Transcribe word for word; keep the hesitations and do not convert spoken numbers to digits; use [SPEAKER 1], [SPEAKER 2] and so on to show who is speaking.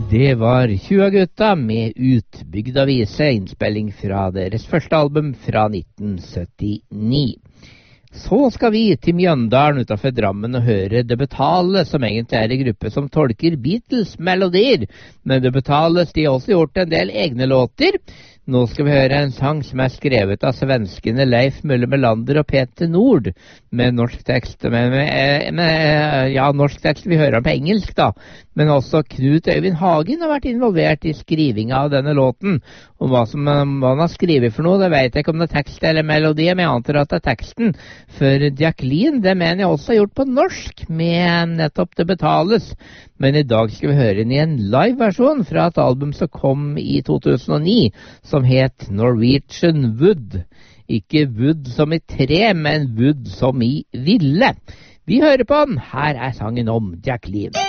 [SPEAKER 1] Det var tjue gutta med Utbygda vise, innspilling fra deres første album fra nitten syttini. Så skal vi til Mjøndalen utenfor Drammen og høre Det Betale, som egentlig er en gruppe som tolker Beatles-melodier. Men Det Betales, de har også gjort en del egne låter. Nå skal vi høre en sang som er skrevet av svenskene Leif Mulle Melander og Peter Nord, med norsk tekst. Med, med, med, ja, norsk tekst, vi hører den på engelsk da. Men også Knut Øyvind Hagen har vært involvert i skrivinga av denne låten. Om hva, som, hva han har skrivet for noe, det vet jeg ikke om det er tekst eller melodi, men jeg antar at det er teksten. For Jacqueline, det mener jeg også har gjort på norsk, med nettopp Det Betales. Men i dag skal vi høre den i en live-versjon fra et album som kom i to tusen og ni, som het Norwegian Wood. Ikke wood som i tre, men wood som i ville. Vi hører på den. Her er sangen om Jacqueline.